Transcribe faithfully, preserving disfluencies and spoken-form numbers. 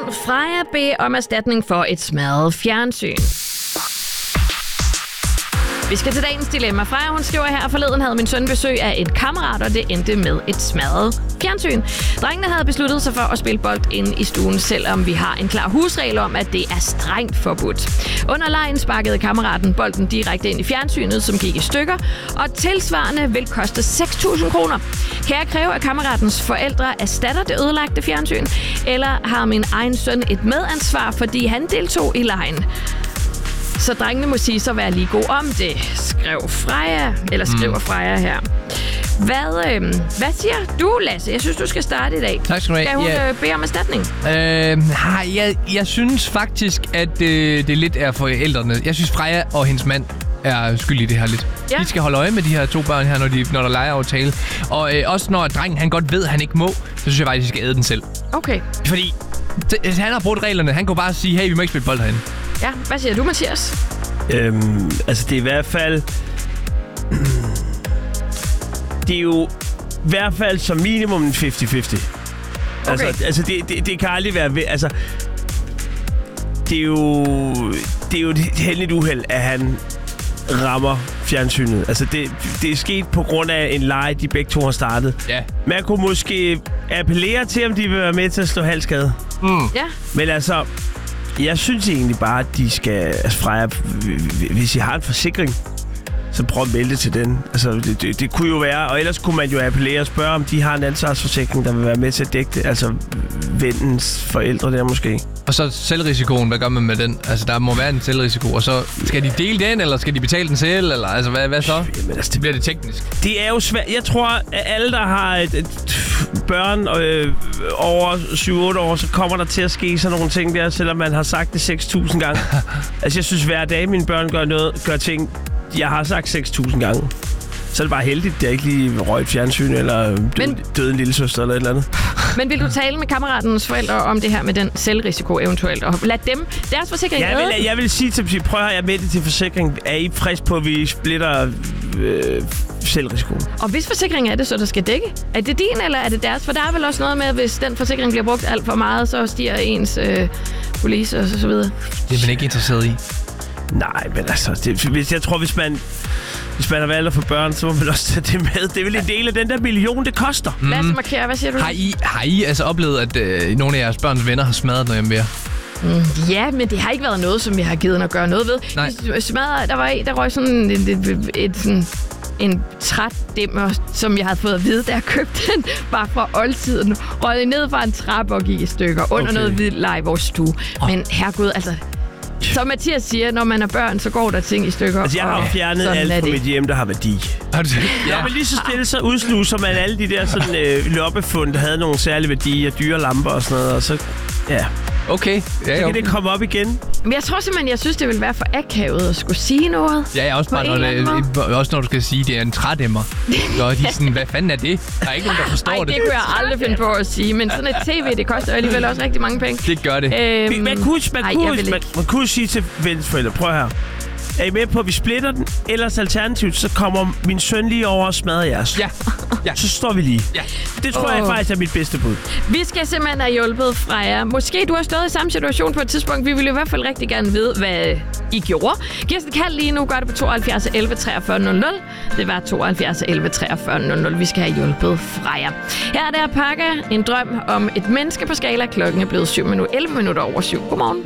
Freja beder om erstatning for et smadret fjernsyn. Vi skal til dagens dilemma. Freja, hun skriver her, forleden havde min søn besøg af en kammerat, og det endte med et smadret fjernsyn. Drengene havde besluttet sig for at spille bold inde i stuen, selvom vi har en klar husregel om, at det er strengt forbudt. Under legen sparkede kammeraten bolden direkte ind i fjernsynet, som gik i stykker, og tilsvarende vil koste seks tusind kroner. Kan jeg kræve, at kammeratens forældre erstatter det ødelagte fjernsyn, eller har min egen søn et medansvar, fordi han deltog i legen? Så drengene må sige så være lige god om det, skrev Freja, eller skriver mm. Freja her. Hvad, øh, hvad siger du, Lasse? Jeg synes, du skal starte i dag. Tak skal du have. Skal hun ja. øh, bede om erstatning? Øh, jeg, jeg synes faktisk, at øh, det lidt er forældrene. Jeg synes, Freja og hendes mand er skyldige i det her lidt. Ja. De skal holde øje med de her to børn her, når, de, når der leger aftale. Og øh, også når drengen han godt ved, at han ikke må, så synes jeg faktisk, de skal æde den selv. Okay. Fordi t- han har brugt reglerne. Han kunne bare sige, hey, vi må ikke spille bold herinde. Ja, hvad siger du, Mathias? Øhm, altså, det er i hvert fald... det er jo i hvert fald som minimum en halvtreds halvtreds. Okay. Altså, altså det, det, det kan aldrig være... Altså, det er jo... Det er jo et heldigt uheld, at han rammer fjernsynet. Altså, det, det er sket på grund af en leg, de begge to har startet. Ja. Man kunne måske appellere til, om de vil være med til at slå halvskade. Mm. Ja. Men altså... Jeg synes egentlig bare, at de skal... Altså, Freja, hvis I har en forsikring, så prøv at melde til den. Altså, det, det, det kunne jo være... Og ellers kunne man jo appellere og spørge, om de har en ansvarsforsikring, der vil være med til at dække det. Altså, vennens forældre der måske. Og så selvrisikoen, hvad gør man med den? Altså, der må være en selvrisiko, og så skal de dele den, eller skal de betale den selv, eller altså, hvad, hvad så? Jamen, altså, det bliver det teknisk. Det er jo svært. Jeg tror, at alle, der har et, et børn øh, over syv otte år, så kommer der til at ske sådan nogle ting der, selvom man har sagt det seks tusind gange. Altså, jeg synes, hver dag mine børn gør noget, gør ting, jeg har sagt seks tusind gange. Så er det bare heldigt, at jeg ikke lige røg et fjernsyn, eller død, Men... døde en lillesøster, eller et eller andet. Men vil du tale med kammeratens forældre om det her med den selvrisiko eventuelt? Og lad dem, deres forsikring jeg vil, jeg vil sige til dem, prøv at jeg er med det til forsikring. Er I frisk på, at vi splitter øh, selvrisikoen? Og hvis forsikringen er det, så der skal dække? Er det din, eller er det deres? For der er vel også noget med, at hvis den forsikring bliver brugt alt for meget, så stiger ens øh, police og så videre. Det er man ikke interesseret i. Nej, men altså, det, hvis, jeg tror, hvis man... Hvis man har valgt at få børn, så må man også tage det med. Det er vel en del af den der million, det koster. Mm. Lad os markere. Hvad siger du? Har I, har I altså oplevet, at øh, nogle af jeres børns venner har smadret noget hjemme ved jer? Mm, ja, men det har ikke været noget, som vi har givet at gøre noget ved. Nej. Smadret, der var der røg sådan et, et, et, sådan en trædæmmer, som jeg havde fået at vide, da jeg købte den, bare fra oldtiden. Røg ned fra en trappe og gik i stykker under okay. noget vildleje i vores stue. Oh. Men herregud, altså... Som Mathias siger, når man er børn, så går der ting i stykker. Altså, jeg har fjernet alt fra mit hjem, der har værdi. Har du ja. Når man lige så stille, så udsluser man alle de der sådan, øh, loppefund, der havde nogle særlige værdier, dyre lamper og sådan noget, og så... Ja. Okay. Ja, så kan okay. det komme op igen. Men jeg tror simpelthen, jeg synes, det ville være for akavet at skulle sige noget. Ja, jeg også bare, når, det, også når du skal sige, det er en trædæmmer. Og de sådan, hvad fanden er det? Der er ikke nogen, der forstår Ej, det. det kunne jeg aldrig finde på at sige. Men sådan et tv, det koster alligevel også rigtig mange penge. Det gør det. Øhm, man kunne, man, Ej, kunne, man, man kunne sige til vennens forældre, prøv her. Er I med på, at vi splitter den? Ellers alternativt, så kommer min søn lige over og smadrer jeres. Ja. ja. Så står vi lige. Ja. Det tror oh. jeg faktisk er mit bedste bud. Vi skal simpelthen have hjulpet Freja. Måske du har stået i samme situation på et tidspunkt. Vi ville i hvert fald rigtig gerne vide, hvad I gjorde. Giv os en kald lige nu. Gør det på tooghalvfjerds elleve treogfyrre nul nul. Det var tooghalvfjerds elleve treogfyrre nul nul. Vi skal have hjulpet Freja. Her er der Pakke. En drøm om et menneske på skala. Klokken er blevet syv minutter, elleve minutter over syv. Godmorgen.